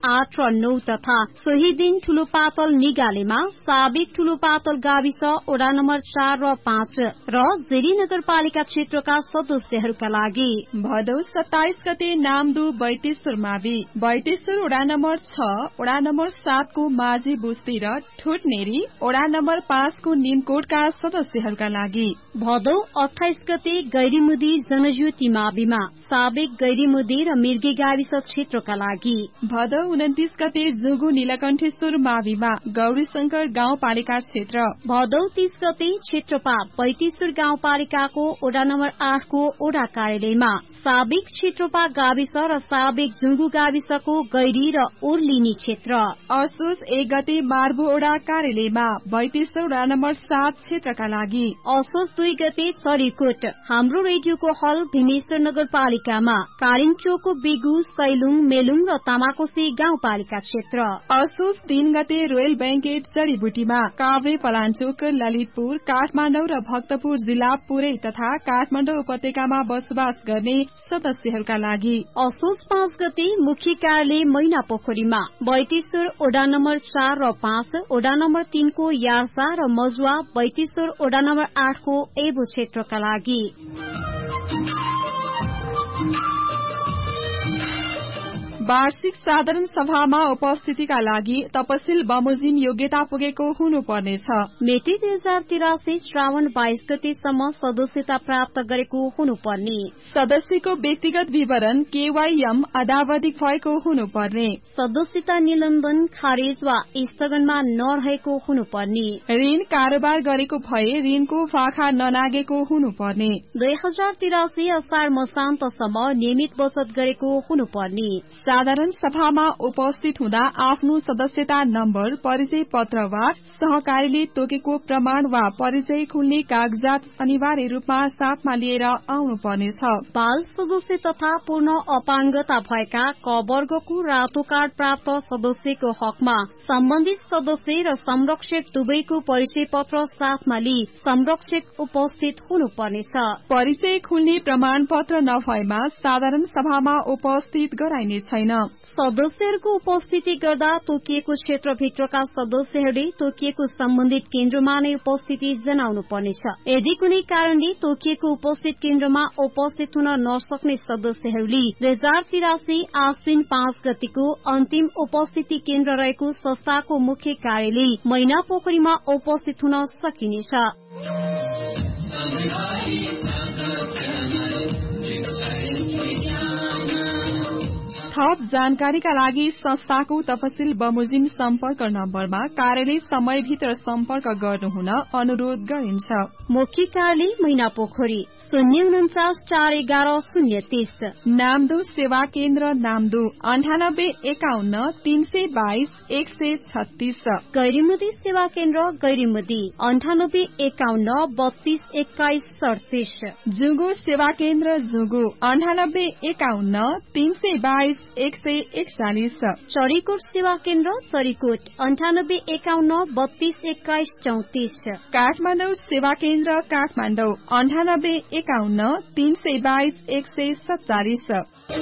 8 र 9 तथा सोही दिन ठुलोपातल निगालेमा साबिक ठुलोपातल गाविस वडा नम्बर 4 र 5 र जेरी नगरपालिका क्षेत्रका सदस्यहरूका लागि भदौ 27 गते नामदु बैतेश्वर मावि बैतेश्वर वडा नम्बर 6 वडा नम्बर 7 को माझी बुस्ती र ठुटनेरी वडा नम्बर 5 को निमकोटका सदस्यहरूका लागि भदौ 28 गते गैरीमुदी जनज्योति माविमा साबिक गैरीमुदी र मिर्गे गाविस क्षेत्रका लागि भदौ 29 गते जुगु नीलकण्ठेश्वर माविमा गौरीशंकर गाउँपालिका क्षेत्र भदौ 30 गते क्षेत्रपा बैतेश्वर गाउँपालिकाको वडा नम्बर 8 को वडा कार्यालयमा साबिक क्षेत्रपा गाविस र साबिक जुगु गाविसको गैरी र ओर्लिनी क्षेत्र असोज 1 गते मार्बो वडा कार्यालयमा बैतेश्वर वडा नम्बर 7 क्षेत्रका लागि असोज 2 गते सरीकोट हाम्रो रेडियोको हल भीमेश्वर नगरपालिकामा कालिम्चोकको बिगु सैलुङ मेलुङ र तामाकोसी गाउँपालिका क्षेत्र असोज 3 गते रोयल बैंकेट जडीबुटीमा काभ्रे पलाञ्चोक ललितपुर काठमाडौँ र भक्तपुर जिल्ला पुरै तथा काठमाडौँ उपत्यकामा बसोबास गर्ने सदस्यहरूका लागि असोज 5 गते मुख्य कार्यालय मैना पोखरीमा बैतेश्वर वडा नम्बर 4 र 5 वडा नम्बर 3 को यार्सा र मजुवा बैतेश्वर वडा नम्बर 8 को एबो क्षेत्रका लागि वार्षिक साधारण सभामा उपस्थितिका लागि तपसिल बमोजिम योग्यता पुगेको हुनुपर्नेछ। मेटी 2083 श्रावण 22 गतेसम्म सदस्यता प्राप्त गरेको हुनुपर्ने। सदस्यको व्यक्तिगत विवरण केवाईएम अदावधिक भएको हुनुपर्ने। सदस्यता निलम्बन खारेज वा स्थगनमा नरहेको हुनुपर्ने। ऋण कारोबार गरेको भए ऋणको फाखा नलागेको हुनुपर्ने। 2083 असार मसान्तसम्म नियमित बचत गरेको हुनुपर्ने। साधारण सभामा उपस्थित हुँदा आफ्नो सदस्यता नम्बर परिचय पत्र वा सहकारीले तोकेको प्रमाण वा परिचय खुल्ने कागजात अनिवार्य रूपमा साथमा लिएर आउनु पर्नेछ। बाल सदस्य तथा पूर्ण अपाङ्गता भएका क वर्गको रातो कार्ड प्राप्त सदस्यको हकमा सम्बन्धित सदस्य र संरक्षक दुवैको परिचय पत्र साथमा लिई संरक्षक उपस्थित हुनुपर्नेछ। परिचय खुल्ने प्रमाण पत्र नभएमा साधारण सभामा उपस्थित गराइने छैन। सदस्यहरूको उपस्थिति गर्दा तोकिएको क्षेत्रभित्रका सदस्यहरूले तोकिएको सम्बन्धित केन्द्रमा नै उपस्थिति जनाउनु पर्नेछ। यदि कुनै कारणले तोकिएको उपस्थित केन्द्रमा उपस्थित हुन नसक्ने सदस्यहरूले 2083 आश्विन 5 गतिको अन्तिम उपस्थिति केन्द्र रहेको संस्थाको मुख्य कार्यालय मैना पोखरीमा उपस्थित हुन सकिनेछ। थप जानकारीका लागि संस्थाको तपसिल बमोजिम सम्पर्क नम्बरमा कार्यालय समयभित्र सम्पर्क गर्नुहुन अनुरोध गरिन्छ। मुख्य कार्यालय मैना पोखरी 049 411 030। नामदु सेवा केन्द्र नामदु 98 51 322 136। गैरीमुदी सेवा केन्द्र गैरीमुदी 98 51 32 21 37। जुगु सेवा केन्द्र जुगु 98 51 322 141। चरीकोट सेवा केन्द्र चरीकोट 98 51 32 21 34। काठमाडौँ सेवा केन्द्र काठमाडौँ 98 51 322 147।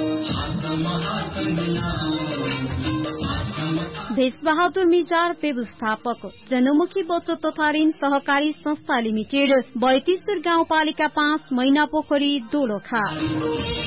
भेषबहादुर मिजार व्यवस्थापक जनमुखी बचत तथा ऋण सहकारी संस्था लिमिटेड बैतेश्वर गाउँपालिका 5 मैना पोखरी दोलखा।